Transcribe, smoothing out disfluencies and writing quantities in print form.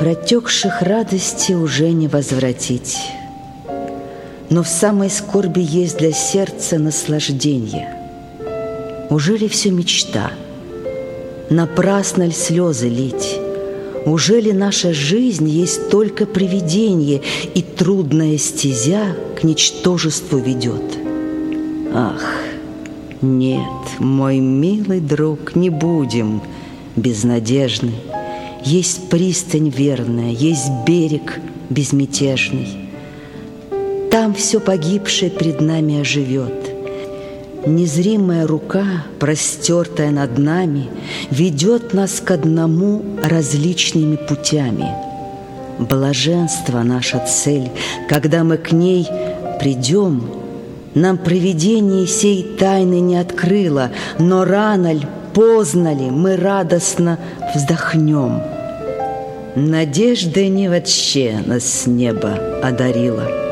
Протекших радости уже не возвратить, но в самой скорби есть для сердца наслаждение. Ужели все мечта? Напрасно ли слезы лить? Ужели наша жизнь есть только привидение, и трудная стезя к ничтожеству ведет? Ах, нет, мой милый друг, не будем безнадежны. Есть пристань верная, есть берег безмятежный. Там все погибшее пред нами оживет. Незримая рука, простертая над нами, ведет нас к одному различными путями. Блаженство — наша цель, когда мы к ней придем. Нам провидение сей тайны не открыло, но рано ль, поздно ли, мы радостно вздохнем. Надежда не вообще нас с неба одарила.